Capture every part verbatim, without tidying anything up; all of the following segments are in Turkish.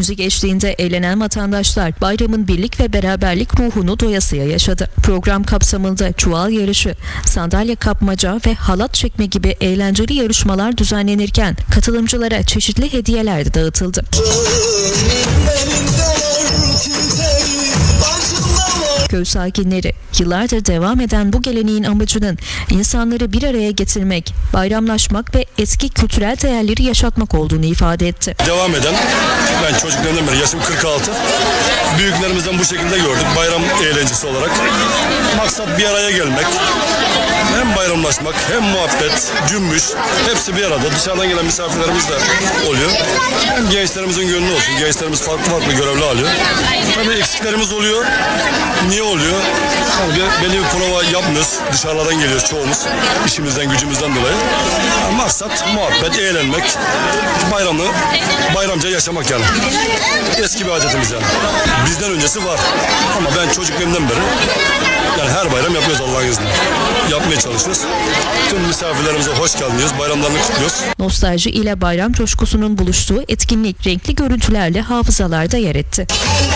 Müzik eşliğinde eğlenen vatandaşlar bayramın birlik ve beraberlik ruhunu doyasıya yaşadı. Program kapsamında çuval yarışı, sandalye kapmaca ve halat çekme gibi eğlenceli yarışmalar düzenlenirken katılımcılara çeşitli hediyeler de dağıtıldı. Köy sakinleri yıllardır devam eden bu geleneğin amacının insanları bir araya getirmek, bayramlaşmak ve eski kültürel değerleri yaşatmak olduğunu ifade etti. Devam eden, ben çocuklarımdan beri, yaşım kırk altı, büyüklerimizden bu şekilde gördük bayram eğlencesi olarak. Maksat bir araya gelmek, hem bayramlaşmak hem muhabbet, cümbüş, hepsi bir arada. Dışarıdan gelen misafirlerimiz de oluyor. Hem gençlerimizin gönlü olsun, gençlerimiz farklı farklı görevler alıyor. Tabii eksiklerimiz oluyor. Niye oluyor? Yani belli bir prova yapmıyoruz. Dışarıdan geliyoruz çoğumuz. İşimizden, gücümüzden dolayı. Yani maksat muhabbet, eğlenmek, bayramı bayramca yaşamak yani. Eski bir adetimiz yani. Bizden öncesi var. Ama ben çocukluğumdan beri yani her bayram yapıyoruz Allah'ın izniyle. Yapmaya çalışıyoruz. Tüm misafirlerimize hoş geldiniz. Bayramlarını kutluyoruz. Nostalji ile bayram coşkusunun buluştuğu etkinlik renkli görüntülerle hafızalarda yer etti.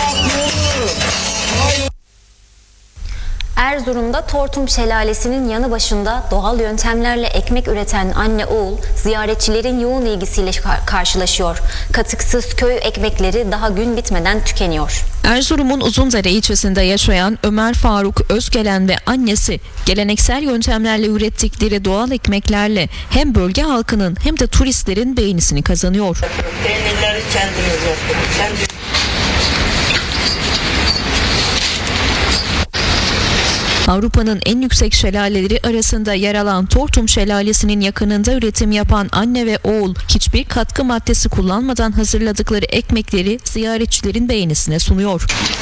Erzurum'da Tortum Şelalesi'nin yanı başında doğal yöntemlerle ekmek üreten anne oğul ziyaretçilerin yoğun ilgisiyle karşılaşıyor. Katıksız köy ekmekleri daha gün bitmeden tükeniyor. Erzurum'un Uzundere ilçesinde yaşayan Ömer Faruk Özgelen ve annesi geleneksel yöntemlerle ürettikleri doğal ekmeklerle hem bölge halkının hem de turistlerin beğenisini kazanıyor. Peynirleri kendimiz yapıyoruz. Kendimiz. Avrupa'nın en yüksek şelaleleri arasında yer alan Tortum Şelalesi'nin yakınında üretim yapan anne ve oğul hiçbir katkı maddesi kullanmadan hazırladıkları ekmekleri ziyaretçilerin beğenisine sunuyor.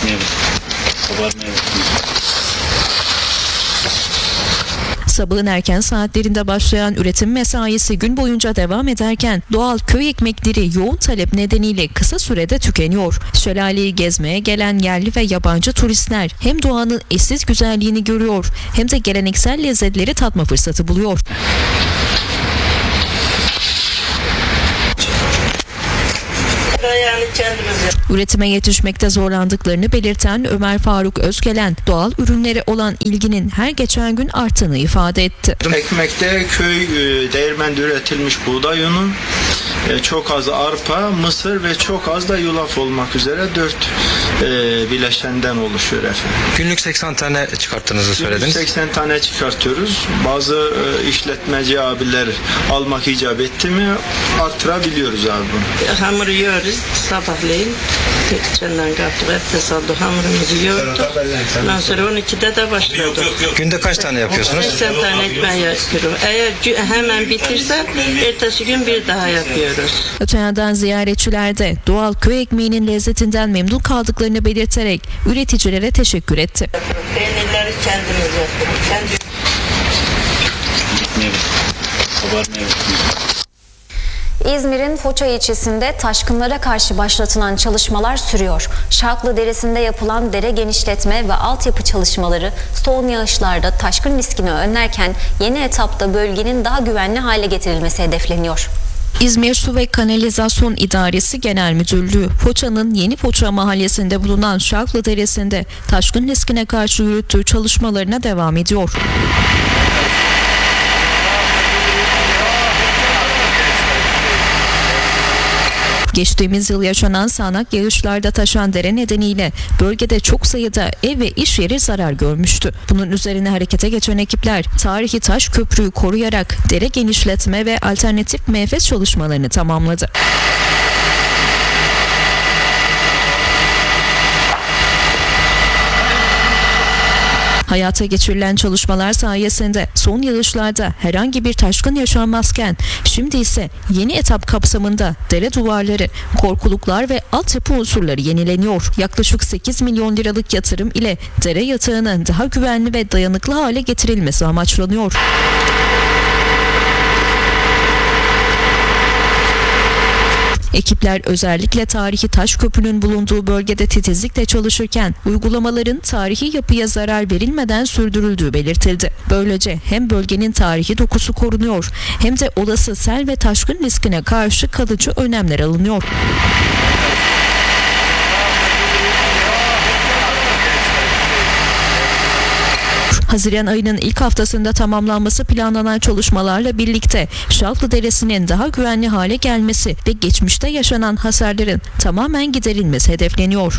Sabahın erken saatlerinde başlayan üretim mesaisi gün boyunca devam ederken doğal köy ekmekleri yoğun talep nedeniyle kısa sürede tükeniyor. Şelaleyi gezmeye gelen yerli ve yabancı turistler hem doğanın eşsiz güzelliğini görüyor hem de geleneksel lezzetleri tatma fırsatı buluyor. Yani kendimiz. Üretime yetişmekte zorlandıklarını belirten Ömer Faruk Özgelen, doğal ürünlere olan ilginin her geçen gün arttığını ifade etti. Ekmekte köy değirmende üretilmiş buğday unu, çok az arpa, mısır ve çok az da yulaf olmak üzere dört bileşenden oluşuyor efendim. Günlük seksen tane çıkarttığınızı söylediniz. Günlük seksen tane çıkartıyoruz. Bazı işletmeci abiler almak icap etti mi artırabiliyoruz abi bunu. Hamur yiyoruz sabahleyin. Çenden kalktık, ertesi aldık hamurumuzu yiyorduk. Ondan sonra on ikide de başladık. Günde kaç tane yapıyorsunuz? seksen tane ekmeği yapıyorum. Eğer hemen bitirse ertesi gün bir daha yapıyoruz. Öte yandan ziyaretçiler de doğal köy ekmeğinin lezzetinden memnun kaldıklarını belirterek üreticilere teşekkür etti. Peynirleri kendimiz yapıyoruz. Kendimiz. İzmir'in Foça ilçesinde taşkınlara karşı başlatılan çalışmalar sürüyor. Şarklı Deresi'nde yapılan dere genişletme ve altyapı çalışmaları son yağışlarda taşkın riskini önlerken yeni etapta bölgenin daha güvenli hale getirilmesi hedefleniyor. İzmir Su ve Kanalizasyon İdaresi Genel Müdürlüğü, Foça'nın Yeni Foça mahallesinde bulunan Şarklı Deresi'nde taşkın riskine karşı yürüttüğü çalışmalarına devam ediyor. Geçtiğimiz yıl yaşanan sağanak yağışlarda taşan dere nedeniyle bölgede çok sayıda ev ve iş yeri zarar görmüştü. Bunun üzerine harekete geçen ekipler tarihi taş köprüyü koruyarak dere genişletme ve alternatif menfez çalışmalarını tamamladı. Hayata geçirilen çalışmalar sayesinde son yağışlarda herhangi bir taşkın yaşanmazken şimdi ise yeni etap kapsamında dere duvarları, korkuluklar ve altyapı unsurları yenileniyor. Yaklaşık sekiz milyon liralık yatırım ile dere yatağının daha güvenli ve dayanıklı hale getirilmesi amaçlanıyor. Ekipler özellikle tarihi taş köprünün bulunduğu bölgede titizlikle çalışırken uygulamaların tarihi yapıya zarar verilmeden sürdürüldüğü belirtildi. Böylece hem bölgenin tarihi dokusu korunuyor hem de olası sel ve taşkın riskine karşı kalıcı önlemler alınıyor. Haziran ayının ilk haftasında tamamlanması planlanan çalışmalarla birlikte Şalklı Deresi'nin daha güvenli hale gelmesi ve geçmişte yaşanan hasarların tamamen giderilmesi hedefleniyor.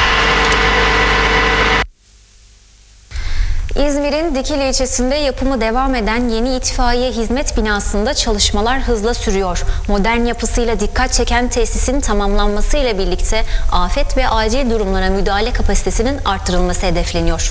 İzmir'in Dikili ilçesinde yapımı devam eden yeni itfaiye hizmet binasında çalışmalar hızla sürüyor. Modern yapısıyla dikkat çeken tesisin tamamlanmasıyla birlikte afet ve acil durumlara müdahale kapasitesinin artırılması hedefleniyor.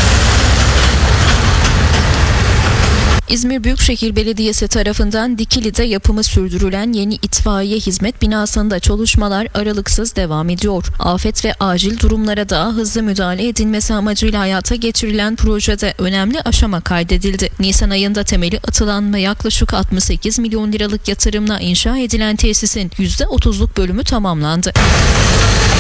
İzmir Büyükşehir Belediyesi tarafından Dikili'de yapımı sürdürülen yeni itfaiye hizmet binasında çalışmalar aralıksız devam ediyor. Afet ve acil durumlara daha hızlı müdahale edilmesi amacıyla hayata geçirilen projede önemli aşama kaydedildi. Nisan ayında temeli atılan ve yaklaşık altmış sekiz milyon liralık yatırımla inşa edilen tesisin yüzde otuzluk bölümü tamamlandı.